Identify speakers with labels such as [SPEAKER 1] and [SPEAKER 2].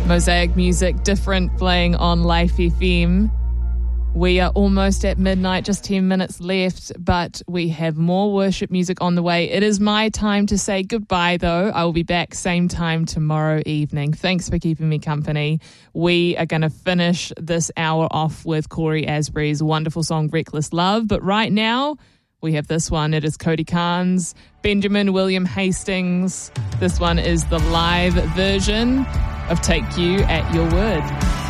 [SPEAKER 1] Mosaic Music, Different, playing on Life FM. We are almost at midnight, just 10 minutes left, but we have more worship music on the way. It is my time to say goodbye, though. I will be back same time tomorrow evening. Thanks for keeping me company. We are going to finish this hour off with Corey Asbury's wonderful song, Reckless Love. But right now, we have this one. It is Cody Carnes, Benjamin William Hastings. This one is the live version of Take You at Your Word.